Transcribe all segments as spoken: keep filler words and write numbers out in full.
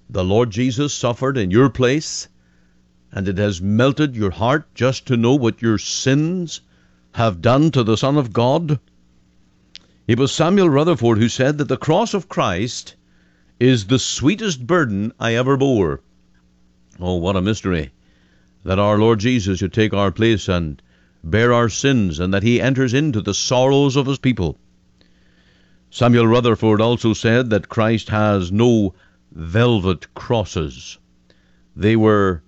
the Lord Jesus suffered in your place, and it has melted your heart just to know what your sins have done to the Son of God? It was Samuel Rutherford who said that the cross of Christ is the sweetest burden I ever bore. Oh, what a mystery, that our Lord Jesus should take our place and bear our sins, and that he enters into the sorrows of his people. Samuel Rutherford also said that Christ has no velvet crosses. They were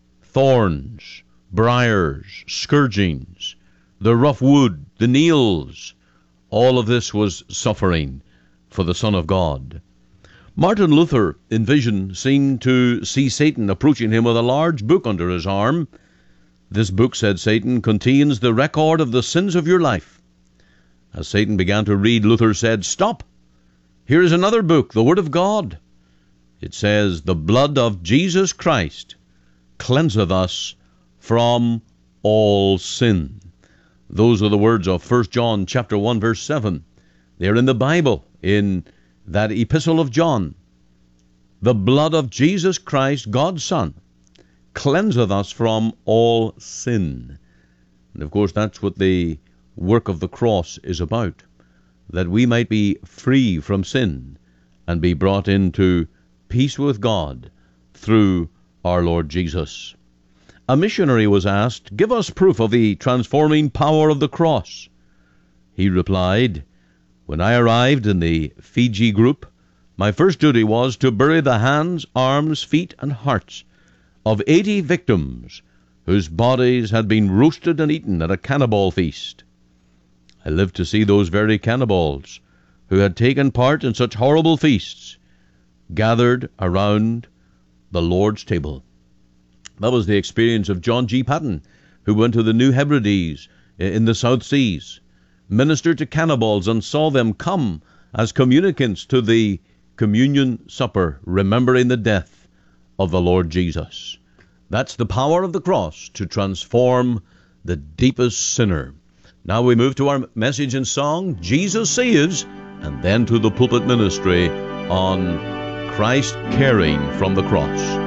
thorns, briars, scourgings, the rough wood, the nails. All of this was suffering for the Son of God. Martin Luther, in vision, seemed to see Satan approaching him with a large book under his arm. This book, said Satan, contains the record of the sins of your life. As Satan began to read, Luther said, "Stop! Here is another book, the Word of God. It says, the blood of Jesus Christ cleanseth us from all sin." Those are the words of First John chapter one, verse seven. They're in the Bible, in that epistle of John. The blood of Jesus Christ, God's Son, cleanseth us from all sin. And of course, that's what the work of the cross is about, that we might be free from sin and be brought into peace with God through our Lord Jesus. A missionary was asked, "Give us proof of the transforming power of the cross." He replied, "When I arrived in the Fiji group, my first duty was to bury the hands, arms, feet, and hearts of eighty victims whose bodies had been roasted and eaten at a cannibal feast. I lived to see those very cannibals who had taken part in such horrible feasts gathered around the Lord's table." That was the experience of John G. Paton, who went to the New Hebrides in the South Seas, ministered to cannibals, and saw them come as communicants to the communion supper, remembering the death of the Lord Jesus. That's the power of the cross to transform the deepest sinner. Now we move to our message and song, Jesus Saves, and then to the pulpit ministry on Christ caring from the cross.